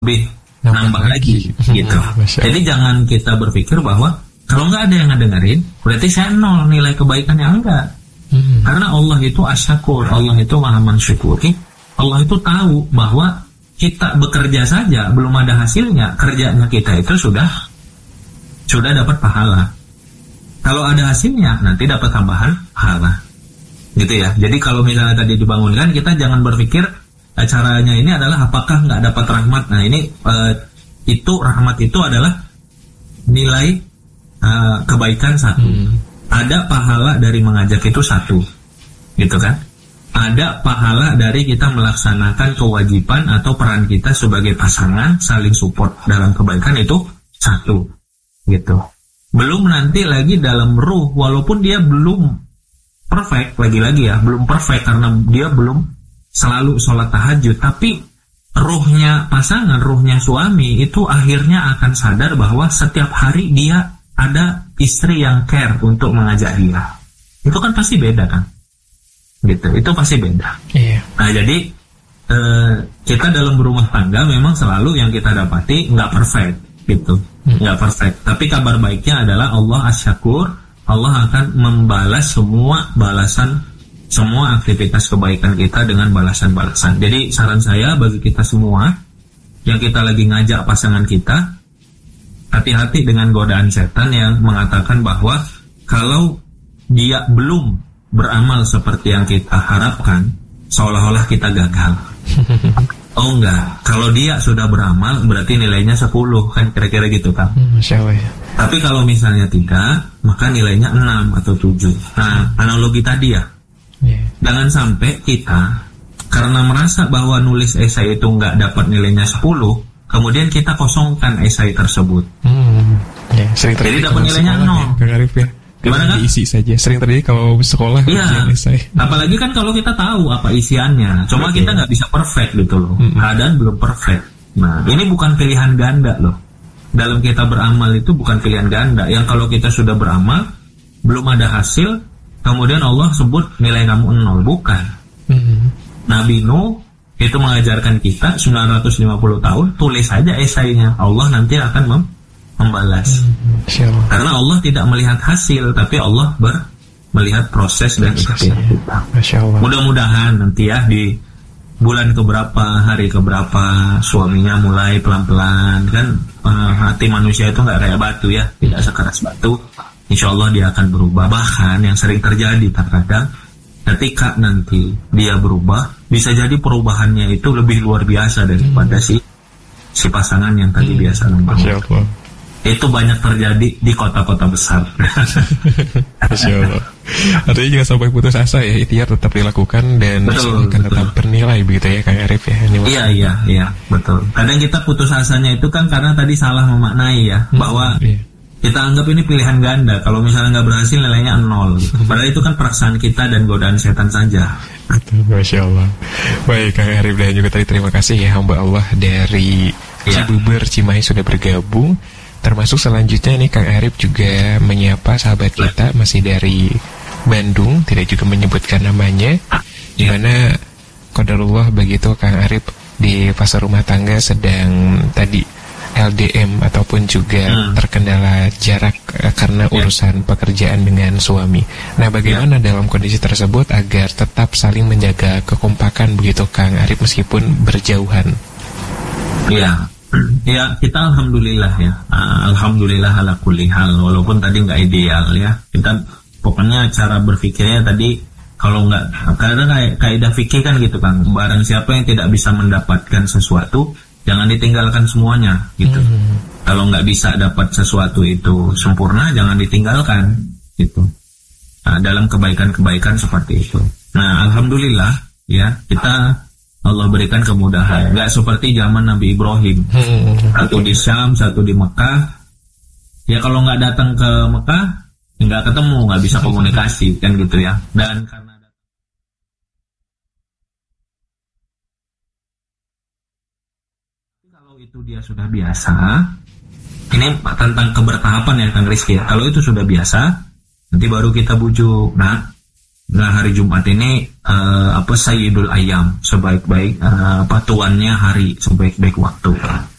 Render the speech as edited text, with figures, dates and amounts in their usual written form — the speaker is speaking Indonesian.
lebih nambah lagi gitu. Jadi jangan kita berpikir bahwa kalau nggak ada yang ngedengerin berarti saya nol nilai kebaikannya, enggak. Karena Allah itu asyakur, Allah itu maha mensyukuri, Allah itu tahu bahwa kita bekerja saja belum ada hasilnya, kerjanya kita itu sudah dapat pahala. Kalau ada hasilnya nanti dapat tambahan pahala, gitu ya. Jadi kalau misalnya tadi dibangunkan, kita jangan berpikir caranya ini adalah apakah nggak dapat rahmat. Nah ini itu rahmat itu adalah nilai kebaikan satu. Ada pahala dari mengajak itu satu, gitu kan? Ada pahala dari kita melaksanakan kewajiban atau peran kita sebagai pasangan saling support dalam kebaikan itu satu, gitu. Belum nanti lagi dalam ruh, walaupun dia belum perfect, lagi-lagi ya, belum perfect karena dia belum selalu sholat tahajud, tapi ruhnya pasangan, ruhnya suami itu akhirnya akan sadar bahwa setiap hari dia ada istri yang care untuk mengajak dia. Itu kan pasti beda kan, gitu. Itu pasti beda. Iya. Nah jadi kita dalam berumah tangga memang selalu yang kita dapati nggak perfect, gitu, nggak perfect. Tapi kabar baiknya adalah Allah asyakur, Allah akan membalas semua balasan, semua aktivitas kebaikan kita dengan balasan-balasan. Jadi saran saya bagi kita semua yang kita lagi ngajak pasangan kita, hati-hati dengan godaan setan yang mengatakan bahwa kalau dia belum beramal seperti yang kita harapkan, seolah-olah kita gagal. Oh enggak, kalau dia sudah beramal berarti nilainya 10, kan kira-kira gitu kan. Masya Allah ya. Tapi kalau misalnya tidak, maka nilainya 6 atau 7. Nah, analogi tadi ya, jangan sampai kita karena merasa bahwa nulis esai itu nggak dapat nilainya 10, kemudian kita kosongkan esai tersebut. Jadi dapat nilainya 0. Kang Arif ya. Gimana kan? Diisi saja. Sering terjadi kalau sekolah ya, esai. Apalagi kan kalau kita tahu apa isiannya. Cuma kita nggak bisa perfect gitu loh. Keadaan belum perfect. Nah, ini bukan pilihan ganda loh. Dalam kita beramal itu bukan pilihan ganda. Yang kalau kita sudah beramal, belum ada hasil, kemudian Allah sebut nilai kamu 0. Bukan. Nabi Nuh itu mengajarkan kita 950 tahun, tulis saja esainya. Allah nanti akan membalas. Karena Allah tidak melihat hasil, tapi Allah melihat proses dan ikhtiar kita. Mudah-mudahan nanti ya di bulan keberapa, hari keberapa suaminya mulai pelan-pelan kan, hati manusia itu nggak kayak batu ya, tidak sekeras batu. Insya Allah dia akan berubah. Bahkan yang sering terjadi terkadang ketika nanti dia berubah, bisa jadi perubahannya itu lebih luar biasa daripada si pasangan yang tadi biasa membangun. Itu banyak terjadi di kota-kota besar. Masya Allah. Artinya jangan sampai putus asa ya, ikhtiar tetap dilakukan dan akan tetap bernilai begitu ya Kang Arif ya. Iya, betul. Kadang kita putus asanya itu kan karena tadi salah memaknai ya, bahwa kita anggap ini pilihan ganda. Kalau misalnya nggak berhasil nilainya 0 gitu. Padahal itu kan perasaan kita dan godaan setan saja. Masya Allah. Baik Kang Arif dan juga tadi terima kasih ya hamba Allah dari Cibuber Cimahi sudah bergabung. Termasuk selanjutnya nih Kang Arif juga menyapa sahabat kita masih dari Bandung, tidak juga menyebutkan namanya, dimana qadarullah begitu Kang Arif di fase rumah tangga sedang tadi LDM ataupun juga terkendala jarak karena urusan pekerjaan dengan suami. Nah bagaimana dalam kondisi tersebut agar tetap saling menjaga kekompakan begitu Kang Arif meskipun berjauhan? Ya kita alhamdulillah ya, alhamdulillah ala kulli hal, walaupun tadi nggak ideal ya. Kita pokoknya cara berpikirnya tadi, kalau nggak, karena kaidah fikih kan gitu kan, barang siapa yang tidak bisa mendapatkan sesuatu jangan ditinggalkan semuanya gitu. Kalau nggak bisa dapat sesuatu itu sempurna, jangan ditinggalkan gitu. Nah, dalam kebaikan-kebaikan seperti itu. Nah alhamdulillah ya, kita Allah berikan kemudahan. Nggak seperti zaman Nabi Ibrahim, satu di Syam, satu di Mekah. Ya kalau nggak datang ke Mekah, nggak ketemu, nggak bisa komunikasi kan gitu ya. Dan karena kalau itu dia sudah biasa, ini tentang kebertahapan ya Kang Rizky ya. Kalau itu sudah biasa, nanti baru kita bujuk. Nah hari Jumat ini Sayyidul Ayyam, sebaik-baik tuannya hari, sebaik-baik waktu.